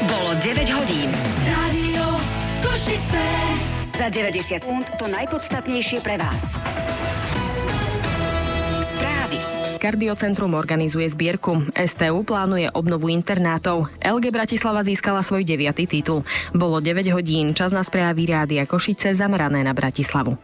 Bolo 9 hodín. Rádio Košice. Za 90 sekúnd to najpodstatnejšie pre vás. Správy. Kardiocentrum organizuje zbierku. STU plánuje obnovu internátov. LG Bratislava získala svoj 9. titul. Bolo 9 hodín. Čas na správy Rádia Košice zamerané na Bratislavu.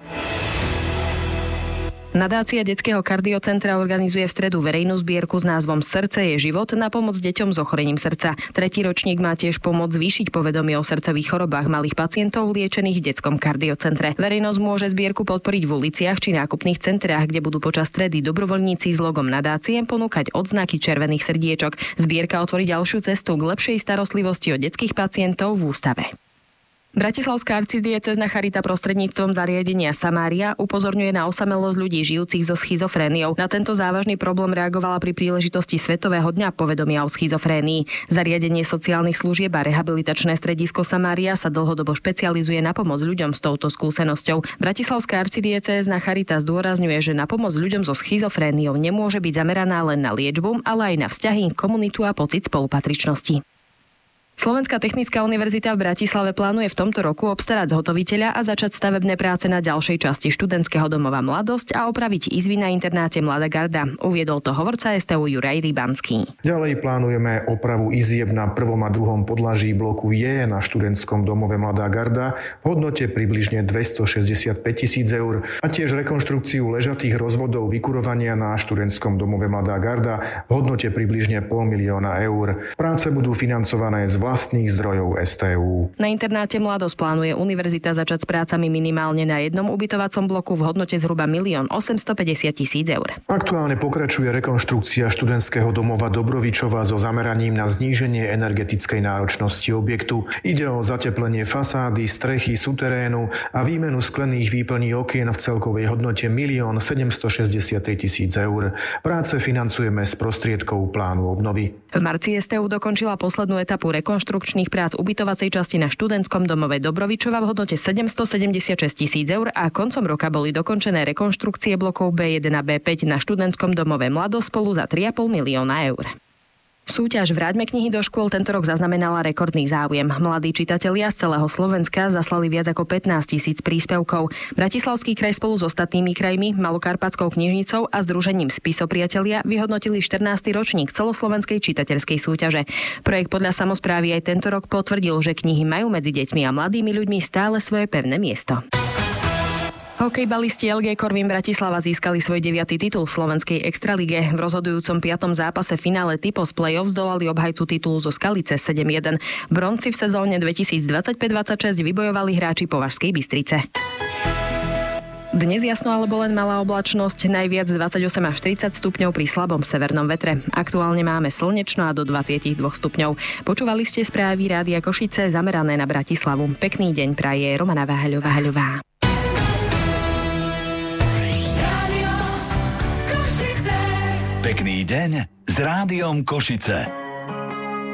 Nadácia Detského kardiocentra organizuje v stredu verejnú zbierku s názvom Srdce je život na pomoc deťom s ochorením srdca. Tretí ročník má tiež pomôcť zvýšiť povedomie o srdcových chorobách malých pacientov liečených v Detskom kardiocentre. Verejnosť môže zbierku podporiť v uliciach či nákupných centrách, kde budú počas stredy dobrovoľníci s logom nadácie ponúkať odznaky červených srdiečok. Zbierka otvorí ďalšiu cestu k lepšej starostlivosti o detských pacientov v ústave. Bratislavská arcidiecézna charita prostredníctvom zariadenia Samária upozorňuje na osamelosť ľudí žijúcich so schizofréniou. Na tento závažný problém reagovala pri príležitosti Svetového dňa povedomia o schizofrénii. Zariadenie sociálnych služieb a rehabilitačné stredisko Samária sa dlhodobo špecializuje na pomoc ľuďom s touto skúsenosťou. Bratislavská arcidiecézna charita zdôrazňuje, že na pomoc ľuďom so schizofréniou nemôže byť zameraná len na liečbu, ale aj na vzťahy, komunitu a pocit spolupatričnosti. Slovenská technická univerzita v Bratislave plánuje v tomto roku obstarať zhotoviteľa a začať stavebné práce na ďalšej časti študentského domova Mladosť a opraviť izby na internáte Mladá garda. Uviedol to hovorca STU Juraj Rybanský. Ďalej plánujeme opravu izieb na 1. a 2. podlaží bloku J na študentskom domove Mladá garda v hodnote približne 265 000 eur a tiež rekonštrukciu ležatých rozvodov vykurovania na študentskom domove Mladá garda v hodnote približne 500 000 eur. Práce budú financované z vlastných zdrojov STU. Na internáte Mladosť plánuje univerzita začať s prácami minimálne na jednom ubytovacom bloku v hodnote zhruba 1 850 000 eur. Aktuálne pokračuje rekonštrukcia študentského domova Dobrovičova so zameraním na zníženie energetickej náročnosti objektu. Ide o zateplenie fasády, strechy, suterénu a výmenu sklených výplní okien v celkovej hodnote 1 763 000 eur. Práce financujeme z prostriedkov plánu obnovy. V marci STU dokončila poslednú etapu rekonštrukčných prác ubytovacej časti na študentskom domove Dobrovičova v hodnote 776 000 eur a koncom roka boli dokončené rekonštrukcie blokov B1 a B5 na študentskom domove Mladosť spolu za 3,5 milióna eur. Súťaž Vráťme knihy do škôl tento rok zaznamenala rekordný záujem. Mladí čitatelia z celého Slovenska zaslali viac ako 15 000 príspevkov. Bratislavský kraj spolu s ostatnými krajmi, Malokarpatskou knižnicou a združením Spisopriatelia vyhodnotili 14. ročník celoslovenskej čitateľskej súťaže. Projekt podľa samosprávy aj tento rok potvrdil, že knihy majú medzi deťmi a mladými ľuďmi stále svoje pevné miesto. Hokejbalisti LG Korvín Bratislava získali svoj 9. titul v slovenskej extralige. V rozhodujúcom 5. zápase finále Typos play-off zdolali obhajcu titulu zo Skalice 7-1. Bronci v sezóne 2025-26 vybojovali hráči Považskej Bystrice. Dnes jasno alebo len malá oblačnosť, najviac 28 až 30 stupňov pri slabom severnom vetre. Aktuálne máme slnečno a do 22 stupňov. Počúvali ste správy Rádia Košice zamerané na Bratislavu. Pekný deň praje Romana Váhaľová. Pekný deň s Rádiom Košice.